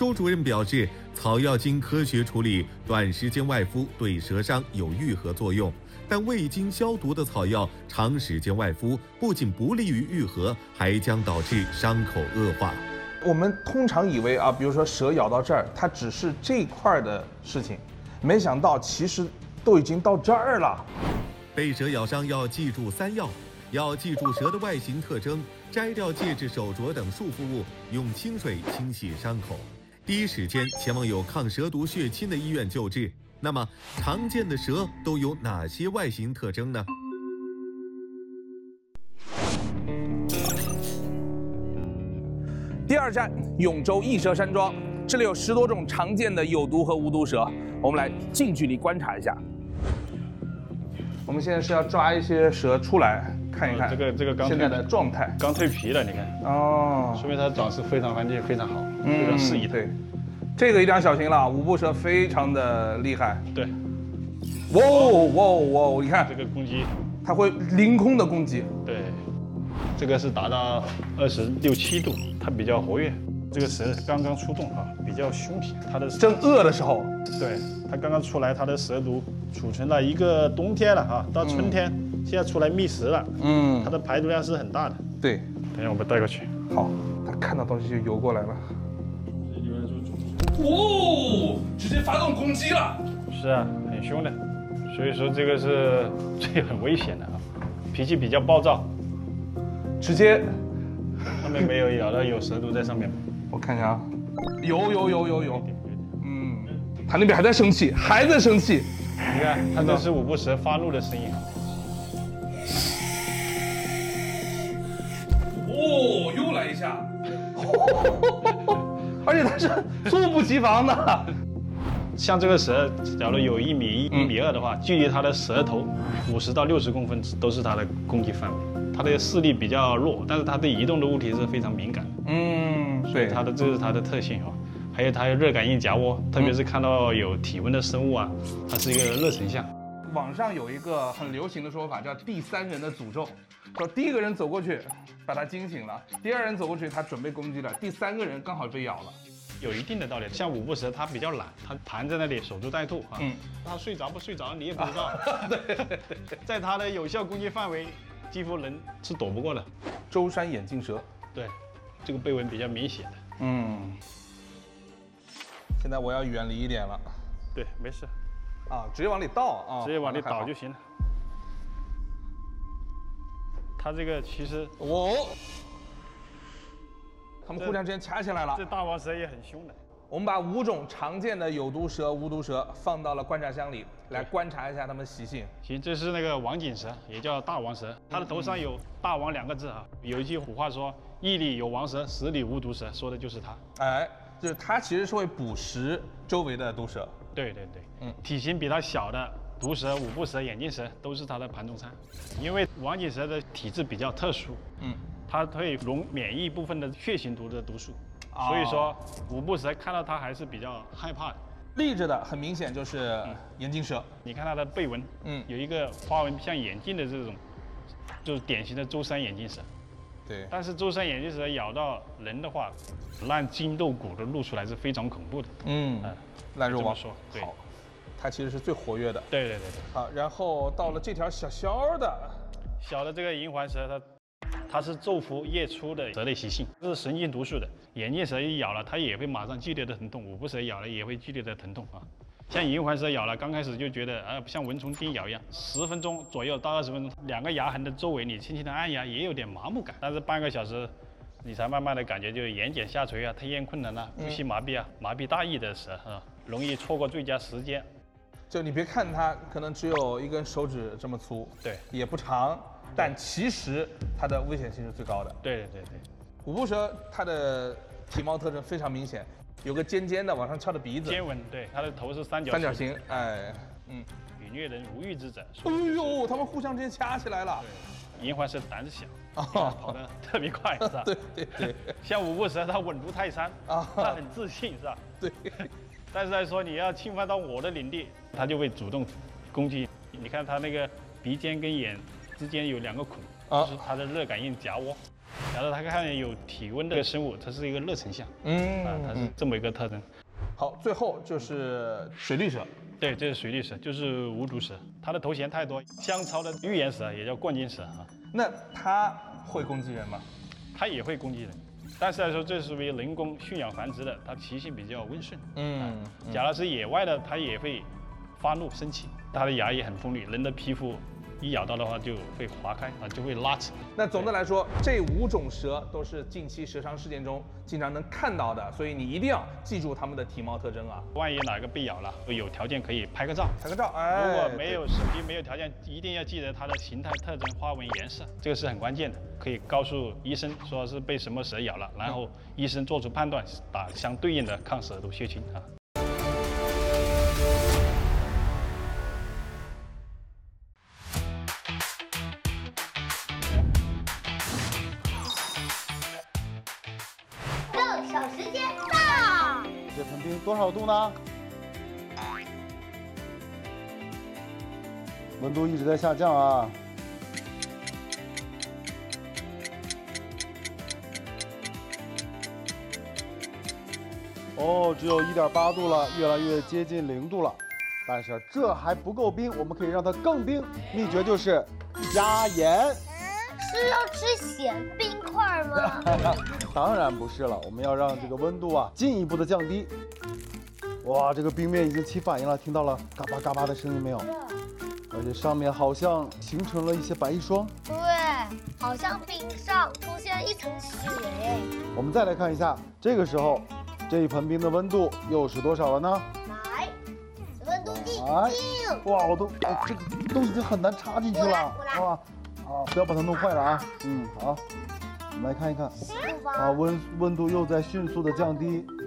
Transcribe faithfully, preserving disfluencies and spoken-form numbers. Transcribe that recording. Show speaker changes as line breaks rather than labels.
周主任表示，草药经科学处理，短时间外敷对蛇伤有愈合作用，但未经消毒的草药长时间外敷，不仅不利于愈合，还将导致伤口恶化。
我们通常以为啊，比如说蛇咬到这儿，它只是这块的事情，没想到其实都已经到这儿了。
被蛇咬伤要记住三要：要记住蛇的外形特征，摘掉戒指、手镯等束缚物，用清水清洗伤口，第一时间前往有抗蛇毒血清的医院救治。那么，常见的蛇都有哪些外形特征呢？
第二站，永州益蛇山庄，这里有十多种常见的有毒和无毒蛇，我们来近距离观察一下。我们现在是要抓一些蛇出来看一看，
这个这个刚
现在的状态，
刚蜕皮了，你看
哦，
说明它长势非常环境非常好，非常适宜。
对，这个一定要小心了，五步蛇非常的厉害。
对，
哇哇哇！你看
这个攻击，
它会凌空的攻击。
对，这个是达到二十六七度，它比较活跃。这个蛇刚刚出洞啊，比较凶皮，它的
正饿的时候，
对，它刚刚出来，它的蛇毒储存了一个冬天了啊，到春天、嗯、现在出来觅食了，嗯，它的排毒量是很大的。
对，
等一下我们带过去。
好，它看到东西就游过来了。哦，直接发动攻击了。
是啊，很凶的，所以说这个是这很危险的啊，脾气比较暴躁，
直接。
上面没有咬到有蛇毒在上面吗？
我看看啊，有有有有有，嗯，它那边还在生气，还在生气。
你看，它这是五步蛇发怒的声音。
哦，又来一下，而且它是猝不及防的。
像这个蛇，假如有一米一、一米二的话，距离它的蛇头五十到六十公分都是它的攻击范围。它的视力比较弱，但是它对移动的物体是非常敏感的。嗯，对，它的这是它的特性啊。还有它有热感应夹窝，特别是看到有体温的生物啊，它是一个热成像。
网上有一个很流行的说法叫“第三人的诅咒”，说第一个人走过去把它惊醒了，第二人走过去他准备攻击了，第三个人刚好被咬了。
有一定的道理，像五步蛇它比较懒，它盘在那里守株待兔啊。嗯，它睡着不睡着你也不知道。啊、对对对，在它的有效攻击范围。几乎人是躲不过的。
舟山眼镜蛇，
对，这个背纹比较明显的。嗯。
现在我要远离一点了。
对，没事。
啊，直接往里倒啊，
直接往里倒就行了。它这个其实，
哦，他们互相之间掐起来了。
这大王蛇也很凶的。
我们把五种常见的有毒蛇、无毒蛇放到了观察箱里，来观察一下它们习性。
行，这是那个王锦蛇，也叫大王蛇，它的头上有“大王”两个字啊。有一句古话说：“一里有王蛇，十里无毒蛇”，说的就是它。
哎，就是它其实是会捕食周围的毒蛇。
对对对，嗯，体型比它小的毒蛇、五步蛇、眼镜蛇都是它的盘中餐。因为王锦蛇的体质比较特殊，嗯，它会溶免疫部分的血型毒的毒素。所以说，五步蛇看到它还是比较害怕的。
立着的很明显就是眼镜蛇，
你看它的背纹，嗯，有一个花纹像眼镜的这种，就是典型的舟山眼镜蛇。
对。但
是舟山眼镜蛇咬到人的话，烂筋斗骨都露出来是非常恐怖的。嗯，
烂肉王。
说对。
好，它其实是最活跃的。
对对对对。
好，然后到了这条小小的，
小的这个银环蛇，它。它是昼伏夜出的蛇类习性，这是神经毒素的。眼镜蛇一咬了，它也会马上剧烈的疼痛；五步蛇咬了也会剧烈的疼痛啊。像银环蛇咬了，刚开始就觉得呃像蚊虫叮咬一样，十分钟左右到二十分钟，两个牙痕的周围你轻轻的按压也有点麻木感，但是半个小时，你才慢慢的感觉就眼睑下垂啊、吞咽困难啊、呼吸麻痹啊、麻痹大意的蛇啊，容易错过最佳时间。
就你别看它可能只有一根手指这么粗，对，也不长。但其实它的危险性是最高的。
对对对，
五步蛇它的体貌特征非常明显，有个尖尖的往上翘的鼻子，
尖纹，对，它的头是三角
三角形，哎，
嗯，与虐人无欲之者。
哎呦，他们互相之间掐起来了。
对，银环蛇胆子小，哦，跑得特别快，是吧？
对对对，
像五步蛇它稳如泰山，啊，它很自信，是吧？
对。
但是来说你要侵犯到我的领地，它就会主动攻击。你看它那个鼻尖跟眼之间有两个孔，就是它的热感应夹窝。 假如它看见有体温的生物，它是一个热成像，
嗯
啊，它是这么一个特征。
好，最后就是水绿蛇。
对，这是水绿蛇，就是无毒蛇，它的头衔太多，香草的预言蛇也叫冠军蛇啊。
那它会攻击人吗？
它也会攻击人，但是来说，这是属于人工驯养繁殖的，它习性比较温顺。
嗯，
啊假如是野外的，它也会发怒生气，它的牙也很锋利，人的皮肤一咬到的话就会划开啊，就会拉扯。
那总的来说，这五种蛇都是近期蛇伤事件中经常能看到的，所以你一定要记住它们的体貌特征啊。
万一哪个被咬了，有条件可以拍个照。
拍个照，哎，
如果没有视频、没有条件，一定要记得它的形态特征、花纹、颜色，这个是很关键的，可以告诉医生说是被什么蛇咬了，然后医生做出判断，打相对应的抗蛇毒血清啊。
小时间到。
这盆冰多少度呢？温度一直在下降啊。哦，只有一点八度了，越来越接近零度了。但是这还不够冰，我们可以让它更冰。秘诀就是加盐。
是要吃咸冰块吗？
当然不是了，我们要让这个温度啊进一步的降低。哇，这个冰面已经起反应了，听到了嘎巴嘎巴的声音没有？而且上面好像形成了一些白翼霜。
对，好像冰上出现了一层雪。
我们再来看一下，这个时候这一盆冰的温度又是多少了呢？
来，温度计
来
定。
哇，我都哎，这个都已经很难插进去了，
我来
啊啊，不要把它弄坏了啊。嗯，好，我们来看一看。啊，温温度又在迅速的降低。